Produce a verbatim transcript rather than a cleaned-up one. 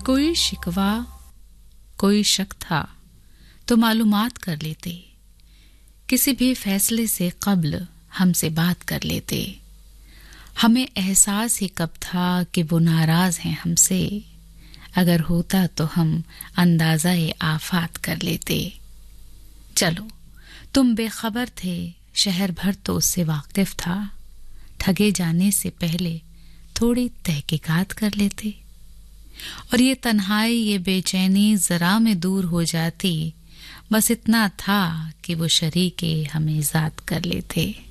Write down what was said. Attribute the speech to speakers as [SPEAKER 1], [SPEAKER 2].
[SPEAKER 1] कोई शिकवा, कोई शक था तो मालूमात कर लेते, किसी भी फैसले से कब्ल हमसे बात कर लेते। हमें एहसास ही कब था कि वो नाराज हैं हमसे, अगर होता तो हम अंदाज़ा ए आफात कर लेते। चलो, तुम बेखबर थे, शहर भर तो उससे वाकिफ था, ठगे जाने से पहले थोड़ी तहकीकात कर लेते। और ये तन्हाई, ये बेचैनी जरा में दूर हो जाती, बस इतना था कि वो शरीके हमें ज़ात कर लेते।